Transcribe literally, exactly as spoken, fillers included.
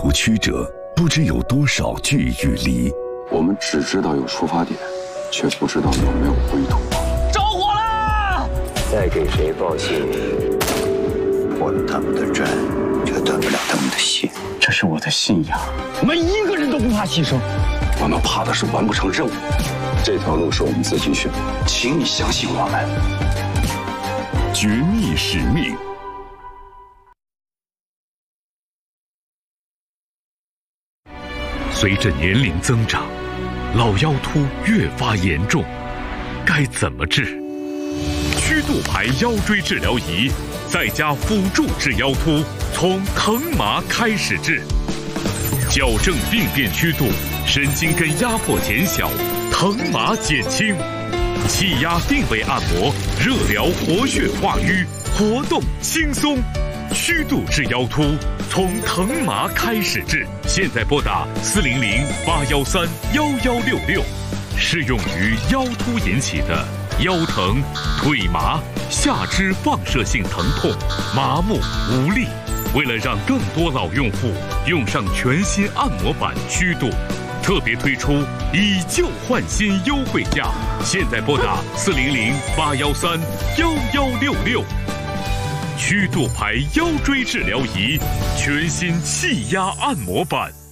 途曲折，不知有多少聚与离。 我们只知道有出发点，却不知道有没有归途。 着火啦！ 再给谁报信， 破了他们的阵，却断不了他们的心。 这是我的信仰，我们一个人都不怕牺牲。 我们怕的是完不成任务。这条路是我们自己选，请你相信我们。 绝密使命。 随着年龄增长，老腰突越发严重，该怎么治？曲度牌腰椎治疗仪，再加辅助治腰突，从疼麻开始治，矫正病变曲度，神经根压迫减小，疼麻减轻，气压定位按摩，热疗活血化瘀，活动轻松。曲度治腰突，从疼麻开始治。现在拨打四零零八幺三幺幺六六，适用于腰突引起的腰疼、腿麻、下肢放射性疼痛、麻木无力。为了让更多老用户用上全新按摩板曲度，特别推出以旧换新优惠价。现在拨打四零零八幺三幺幺六六。曲度牌腰椎治疗仪，全新气压按摩板。